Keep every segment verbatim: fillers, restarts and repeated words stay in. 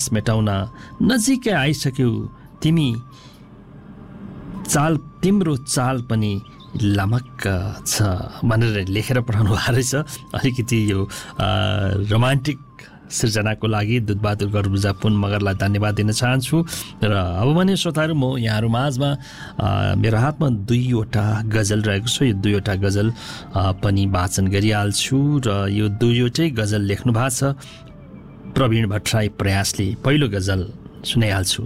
प्यास मेटाउन नजिकै आइसक्यौ तिमी चाल तिम्रो चाल पनि लमक्क छ भनेर लेखेर पठाउनु भएको रहेछ। अलिकति यो रोमान्टिक सृजनाको लागि दुधबहादुर गरबुजा पुन मगरलाई धन्यवाद दिन चाहन्छु। र अब भने श्रोताहरू म यहाँहरू माझमा मेरो हातमा दुईवटा गजल रहेको छ। यो दुईवटा गजल पनि वाचन गरिहाल्छु र यो दुईवटै गजल लेख्नु भएको छ प्रवीण भट्टराई प्रयासले। पहिलो गजल सुनाइहाल्छु।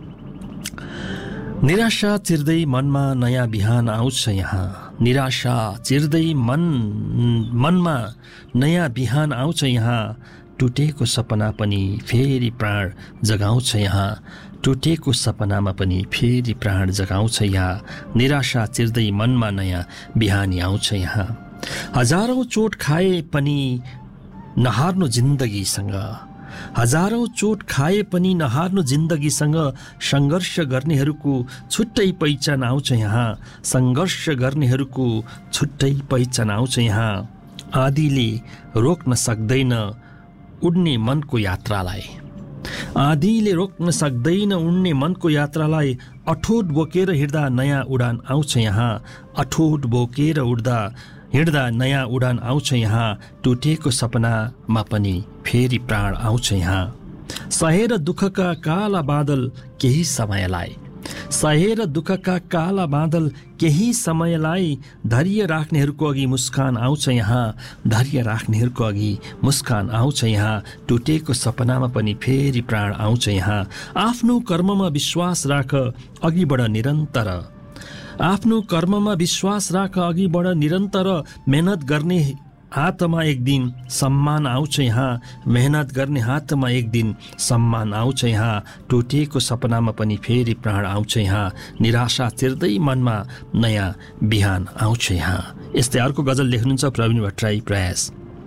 निराशा चिर्दै मनमा नयाँ बिहान आउँछ यहाँ, निराशा चिर्दै मन मनमा नयाँ बिहान आउँछ यहाँ, टुटेको सपना पनि फेरि प्राण जगाउँछ यहाँ, टुटेको सपनामा पनि फेरि प्राण जगाउँछ यहाँ, निराशा चिर्दै मनमा नयाँ बिहानी आउँछ यहाँ। हजारौँ चोट खाए पनि नहार्नु जिन्दगीसँग, हजारौँ चोट खाए पनि नहार्नु जिन्दगीसँग, सङ्घर्ष गर्नेहरूको छुट्टै पहिचान आउँछ यहाँ, सङ्घर्ष गर्नेहरूको छुट्टै पहिचान आउँछ यहाँ। आँधीले रोक्न सक्दैन उड्ने मनको यात्रालाई, आँधीले रोक्न सक्दैन उड्ने मनको यात्रालाई, अठोट बोकेर हिँड्दा नयाँ उडान आउँछ यहाँ, अठोट बोकेर उड्दा हिँड्दा नयाँ उडान आउँछ यहाँ, टुटेको सपनामा पनि फेरि प्राण आउँछ यहाँ। सहेर दुःखका काला बादल केही समयलाई, सहेर दुःखका काला बादल केही समयलाई, धैर्य राख्नेहरूको अघि मुस्कान आउँछ यहाँ, धैर्य राख्नेहरूको अघि मुस्कान आउँछ यहाँ, टुटेको सपनामा पनि फेरि प्राण आउँछ यहाँ। आफ्नो कर्ममा विश्वास राख अघि बढ निरन्तर, आफ्नो कर्ममा विश्वास राख अघि बढ निरन्तर, मेहनत गर्ने हातमा एक दिन सम्मान आउँछ यहाँ, मेहनत गर्ने हातमा एक दिन सम्मान आउँछ यहाँ, टुटेको सपनामा पनि फेरि प्राण आउँछ यहाँ, निराशा चिर्दै मनमा नयाँ बिहान आउँछ यहाँ। यस्तै अर्को गजल लेख्नुहुन्छ प्रवीण भट्टराई प्रयास।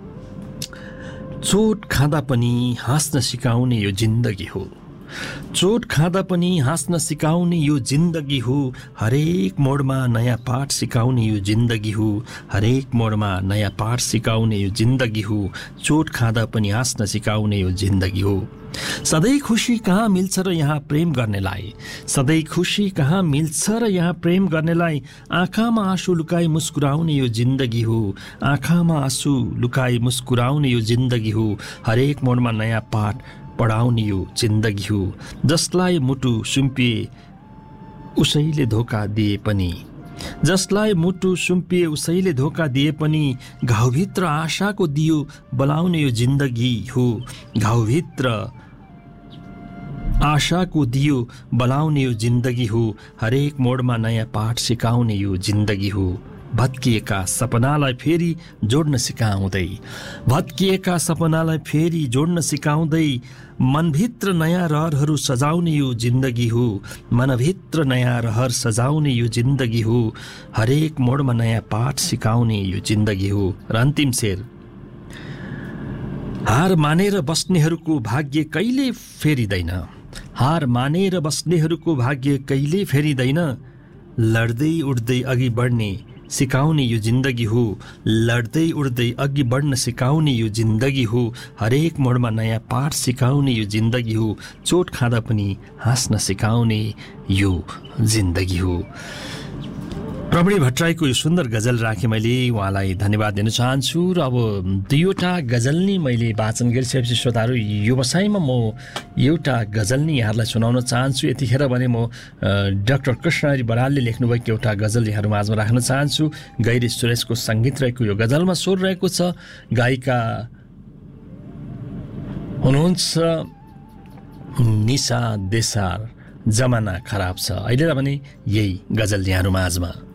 चोट खाँदा पनि हाँस्न सिकाउने यो जिन्दगी हो, चोट खाँदा पनि हाँस्न सिकाउने यो जिन्दगी हो, हरेक मोडमा नयाँ पाठ सिकाउने यो जिन्दगी हो, हरेक मोडमा नयाँ पाठ सिकाउने यो जिन्दगी हो, चोट खाँदा पनि हाँस्न सिकाउने यो जिन्दगी हो। सधैँ खुसी कहाँ मिल्छ र यहाँ प्रेम गर्नेलाई, सधैँ खुसी कहाँ मिल्छ र यहाँ प्रेम गर्नेलाई, आँखामा आँसु लुकाई मुस्कुराउने यो जिन्दगी हो, आँखामा आँसु लुकाई मुस्कुराउने यो जिन्दगी हो, हरेक मोडमा नयाँ पाठ पढाउने यो जिन्दगी हो। जसलाई मुटु सुम्पिए उसैले धोका दिए पनि, जसलाई मुटु सुम्पिए उसैले धोका दिए पनि, घाउभित्र आशाको दियो बलाउने यो जिन्दगी हो, घाउभित्र आशाको दियो बलाउने यो जिन्दगी हो, हरेक मोडमा नयाँ पाठ सिकाउने यो जिन्दगी हो। भत्किएका सपनालाई फेरि जोड्न सिकाउँदै, भत्किएका सपनालाई फेरि जोड्न सिकाउँदै, मनभित्र नयाँ रहरहरू सजाउने यो जिन्दगी हो, मनभित्र नयाँ रहर सजाउने यो जिन्दगी हो, हरेक मोडमा नयाँ पाठ सिकाउने यो जिन्दगी हो। र अन्तिम शेर। हार मानेर बस्नेहरूको भाग्य कहिले फेरिँदैन, हार मानेर बस्नेहरूको भाग्य कहिले फेरिँदैन, लड्दै उड्दै अघि बढ्ने सिकाउने यो जिन्दगी हो, लड्दै उड्दै अघि बढ्न सिकाउने यो जिन्दगी हो, हरेक मोडमा नयाँ पाठ सिकाउने यो जिन्दगी हो, चोट खाँदा पनि हाँस्न सिकाउने यो जिन्दगी हो। प्रवीण भट्टराईको यो सुन्दर गजल राखेँ मैले, उहाँलाई धन्यवाद दिन चाहन्छु। र अब दुईवटा गजल नै मैले वाचन गरिसकेपछि श्रोताहरू यो बसाइमा म एउटा गजल नै यहाँहरूलाई सुनाउन चाहन्छु। यतिखेर भने म डाक्टर कृष्णहरि बरालले लेख्नुभएको एउटा गजल यहाँहरू माझमा राख्न चाहन्छु। गैरी सुरेशको सङ्गीत रहेको यो गजलमा स्वर रहेको छ, गायिका हुनुहुन्छ निशा देसार। जमाना खराब छ, अहिले भने यही गजल यहाँहरू माझमा।